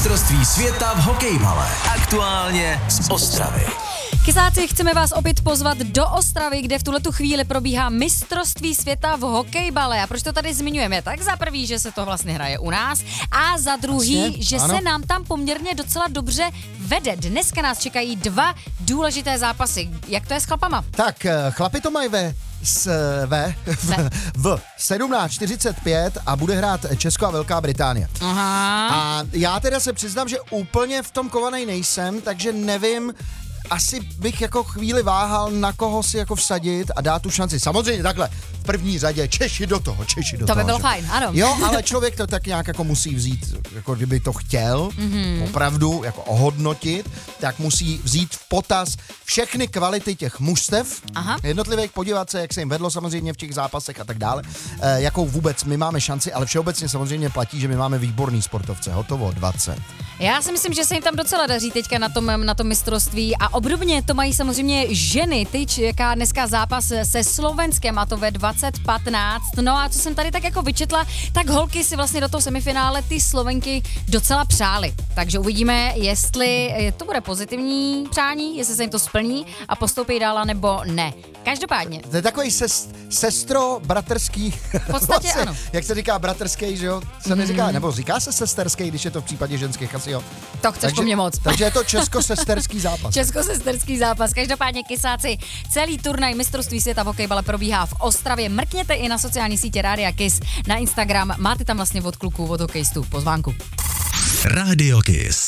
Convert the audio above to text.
mistrovství světa v hokejbale. Aktuálně z Ostravy. Kysáci, chceme vás opět pozvat do Ostravy, kde v tuhletu chvíli probíhá mistrovství světa v hokejbale. A proč to tady zmiňujeme? Tak za prvý, že se to vlastně hraje u nás a za druhý, vlastně, že ano. se nám tam poměrně docela dobře vede. Dneska nás čekají 2 důležité zápasy. Jak to je s chlapama? Tak, chlapi to mají v 17:45 a bude hrát Česko a Velká Británie. Aha. A já teda se přiznám, že úplně v tom kovanej nejsem, takže nevím, asi bych jako chvíli váhal, na koho si jako vsadit a dát tu šanci. Samozřejmě takhle, v první řadě Češi do toho. To by bylo že? fajn, ano. Jo, ale člověk to tak nějak jako musí vzít, jako kdyby to chtěl, opravdu jako ohodnotit, tak musí vzít v potaz všechny kvality těch mužstev, jednotlivých, podívat se, jak se jim vedlo samozřejmě v těch zápasech a tak dále, jakou vůbec my máme šanci, ale všeobecně samozřejmě platí, že my máme výborný sportovce, hotovo 20. Já si myslím, že se jim tam docela daří teďka na tom mistrovství a obdobně to mají samozřejmě ženy. Teď čeká dneska zápas se Slovenskem a to ve 20:15. No a co jsem tady tak jako vyčetla, tak holky si vlastně do toho semifinále ty Slovenky docela přály. Takže uvidíme, jestli to bude pozitivní přání, jestli se jim to splní a postoupí dál nebo ne. Každopádně. To je takový sestro-bratrský. V podstatě ano. Jak se říká bratrský, že jo? Se neříká, nebo říká se sesterský, když je to v případě ženských, asi jo. To chceš po mně moc. Takže je to česko-sesterský zápas. Česko-sesterský zápas. Každopádně, Kysáci, celý turnaj mistrovství světa v hokejbale probíhá v Ostravě. Mrkněte i na sociální sítě Rádia Kiss, na Instagram. Máte tam vlastně od kluků, od hokejistů pozvánku. Rádio Kiss.